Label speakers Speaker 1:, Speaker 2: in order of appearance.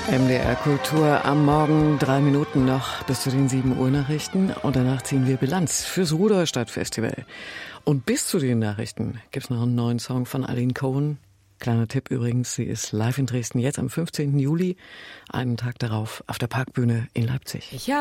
Speaker 1: MDR Kultur am Morgen, 3 Minuten noch bis zu den 7 Uhr Nachrichten und danach ziehen wir Bilanz fürs Rudolstadt-Festival. Und bis zu den Nachrichten gibt's noch einen neuen Song von Aline Cohen. Kleiner Tipp übrigens, sie ist live in Dresden jetzt am 15. Juli, einen Tag darauf auf der Parkbühne in Leipzig.